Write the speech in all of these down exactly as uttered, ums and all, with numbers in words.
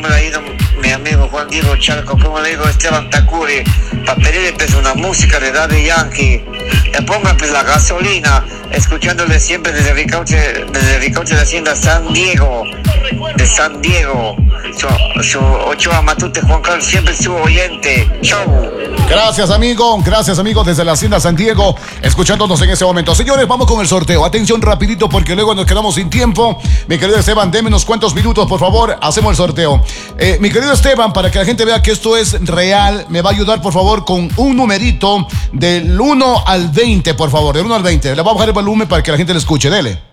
número ahí de mi amigo Juan Diego Chalco, como le digo, Esteban Tacuri, para pedirle pues una música de Daddy Yankee. Le pongan pues la gasolina, escuchándole siempre desde Ricauche, desde Ricauche de Hacienda San Diego, de San Diego. Su, su Ochoa Matute, Juan Carlos, siempre su oyente. Chau. Gracias, amigo. Gracias, amigo, desde la Hacienda San Diego, escuchándonos en ese momento. Señores, vamos con el sorteo. Atención rapidito porque luego nos quedamos sin tiempo. Mi querido Esteban, déme unos cuantos minutos, por favor. Hacemos el sorteo. Eh, mi querido Esteban, para que la gente vea que esto es real, me va a ayudar, por favor, con un numerito del uno al veinte, por favor. Del uno al veinte. Le voy a bajar el volumen para que la gente le escuche. Dele.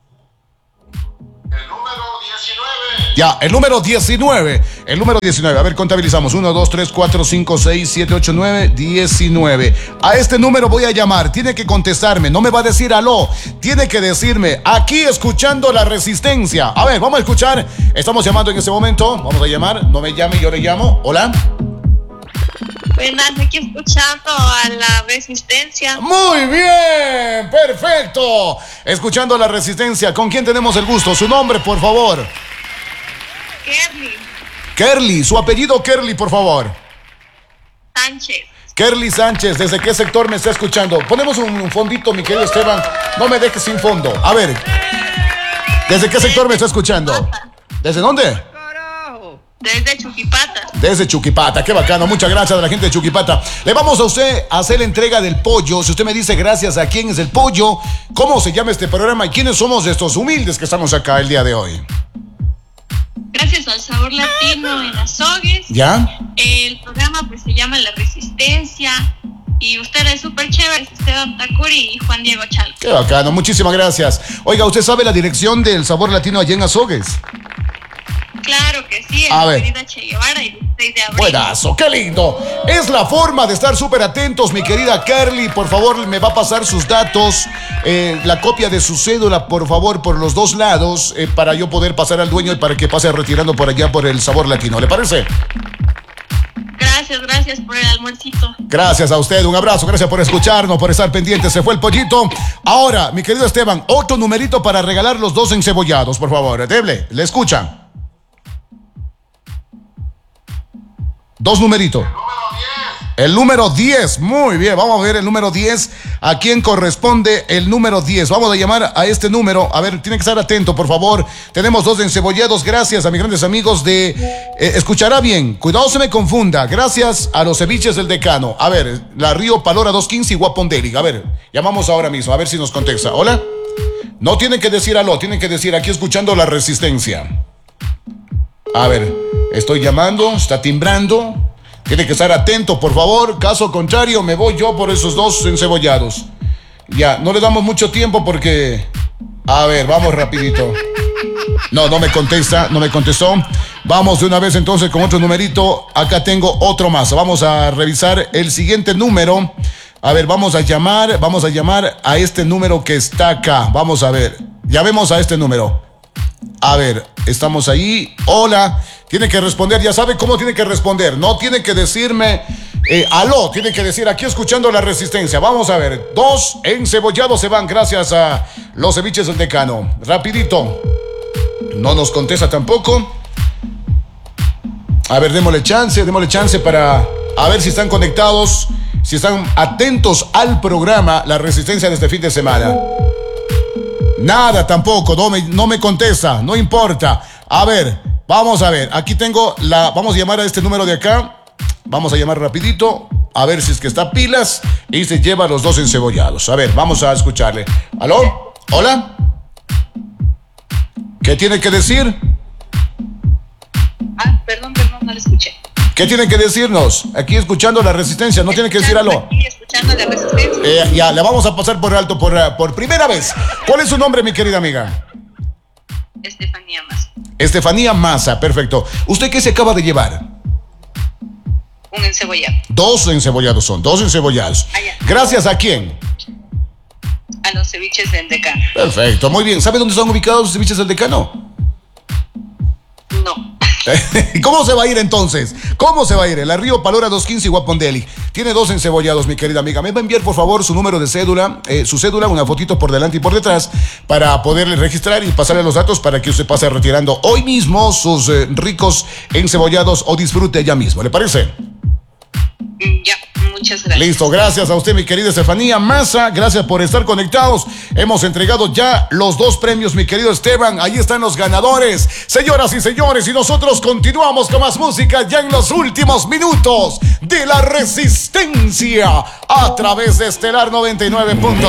Ya, el número diecinueve. El número diecinueve. A ver, contabilizamos. uno, dos, tres, cuatro, cinco, seis, siete, ocho, nueve, diecinueve. A este número voy a llamar. Tiene que contestarme. No me va a decir aló. Tiene que decirme, aquí escuchando la Resistencia. A ver, vamos a escuchar. Estamos llamando en este mommomento. Vamos a llamar. No me llame, yo le llamo. Hola. Buenas, aquí escuchando a la Resistencia. Muy bien, perfecto. Escuchando a la Resistencia. ¿Con quién tenemos el gusto? Su nombre, por favor. Kerly. Kerly, su apellido Kerly, por favor. Sánchez. Kerly Sánchez, ¿desde qué sector me está escuchando? Ponemos un fondito, mi querido Esteban. No me dejes sin fondo. A ver, ¿desde qué sector me está escuchando? ¿Desde dónde? Desde Chuquipata. Desde Chuquipata, qué bacano. Muchas gracias a la gente de Chuquipata. Le vamos a usted a hacer la entrega del pollo. Si usted me dice gracias a quién es el pollo, cómo se llama este programa y quiénes somos estos humildes que estamos acá el día de hoy. Gracias al Sabor Latino en Azogues. ¿Ya? El programa pues se llama La Resistencia. Y usted es súper chévere, Esteban Tacuri y Juan Diego Chalco. Qué bacano, muchísimas gracias. Oiga, ¿usted sabe la dirección del Sabor Latino allá en Azogues? Claro que sí, en a la ver. Avenida Che Guevara y dieciséis de abril. Buenazo, qué lindo. Es la forma de estar súper atentos, mi querida Kerly. Por favor, me va a pasar sus datos, eh, la copia de su cédula, por favor, por los dos lados, eh, para yo poder pasar al dueño y para que pase retirando por allá por el Sabor Latino. ¿Le parece? Gracias, gracias por el almuercito. Gracias a usted, un abrazo, gracias por escucharnos, por estar pendiente. Se fue el pollito. Ahora, mi querido Esteban, otro numerito para regalar los dos encebollados, por favor. Deble, le escuchan. Dos numeritos. El número diez, muy bien, vamos a ver el número diez, a quién corresponde el número diez. Vamos a llamar a este número, a ver, tiene que estar atento, por favor. Tenemos dos encebollados, gracias a mis grandes amigos de... Eh, escuchará bien, cuidado se me confunda, gracias a los ceviches del Decano. A ver, la Río Palora doscientos quince y Guapondeli. A ver, llamamos ahora mismo, a ver si nos contesta. Hola. No tienen que decir aló, tienen que decir aquí escuchando la Resistencia. A ver, estoy llamando, está timbrando. Tiene que estar atento, por favor. Caso contrario, me voy yo por esos dos encebollados. Ya, no le damos mucho tiempo porque... A ver, vamos rapidito. No, no me contesta, no me contestó. Vamos de una vez entonces con otro numerito. Acá tengo otro más. Vamos a revisar el siguiente número. A ver, vamos a llamar, vamos a llamar a este número que está acá. Vamos a ver. Llamemos a este número. A ver, estamos ahí. Hola. Tiene que responder, ya sabe cómo tiene que responder. No tiene que decirme eh, aló, tiene que decir aquí escuchando la Resistencia. Vamos a ver, dos encebollados se van gracias a los ceviches del Decano. Rapidito. No nos contesta tampoco. A ver, démosle chance, démosle chance para a ver si están conectados, si están atentos al programa La Resistencia de este fin de semana. Nada tampoco, no me, no me contesta, no importa. A ver, vamos a ver, aquí tengo la, vamos a llamar a este número de acá. Vamos a llamar rapidito, a ver si es que está pilas y se lleva los dos encebollados. A ver, vamos a escucharle. ¿Aló? ¿Hola? ¿Qué tiene que decir? Ah, perdón, perdón, no le escuché. ¿Qué tiene que decirnos? Aquí escuchando la Resistencia, no tiene que decir aló. Aquí escuchando la Resistencia. Eh, ya, le vamos a pasar por alto por, por primera vez. ¿Cuál es su nombre, mi querida amiga? Estefanía Massa. Estefanía Massa, perfecto. ¿Usted qué se acaba de llevar? Un encebollado. Dos encebollados son, dos encebollados. Ah, ya. ¿Gracias a quién? A los ceviches del Decano. Perfecto, muy bien. ¿Sabe dónde están ubicados los ceviches del Decano? No. ¿Cómo se va a ir entonces? ¿Cómo se va a ir? En la Río Palora doscientos quince y Guapondeli. Tiene dos encebollados, mi querida amiga. Me va a enviar, por favor, su número de cédula, eh, su cédula, una fotito por delante y por detrás, para poderle registrar y pasarle los datos para que usted pase retirando hoy mismo sus eh, ricos encebollados o disfrute ya mismo. ¿Le parece? Ya, muchas gracias. Listo, gracias a usted, mi querida Estefanía Maza, gracias por estar conectados. Hemos entregado ya los dos premios, mi querido Esteban, ahí están los ganadores. Señoras y señores, y nosotros continuamos con más música ya en los últimos minutos de La Resistencia a través de Estelar noventa y nueve punto